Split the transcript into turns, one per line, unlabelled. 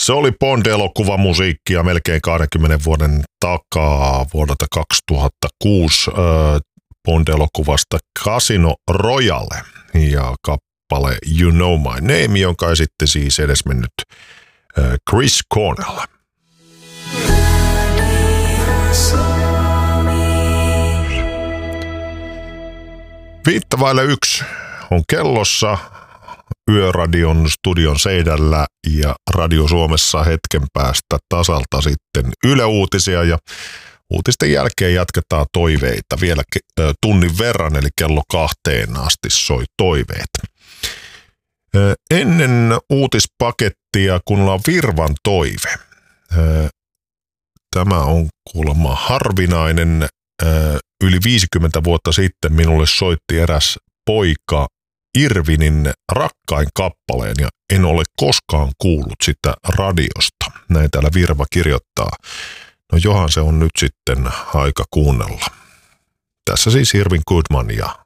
Se oli Bond-elokuvamusiikkia melkein 20 vuoden takaa vuodelta 2006 Bond-elokuvasta Casino Royale ja kappale You Know My Name, jonka esitti siis edesmennyt Chris Cornell. Viittä vaille 1 on kellossa Yöradion studion seinällä ja Radio Suomessa hetken päästä tasalta sitten Yle Uutisia ja uutisten jälkeen jatketaan toiveita vielä tunnin verran, eli kello 2 asti soi toiveet. Ennen uutispakettia kuunnellaan on Virvan toive. Tämä on kuulemma harvinainen. Yli 50 vuotta sitten minulle soitti eräs poika Irvinin Rakkain kappaleen ja en ole koskaan kuullut sitä radiosta. Näin täällä Virva kirjoittaa. No johan se on nyt sitten aika kuunnella. Tässä siis Irvin Goodman ja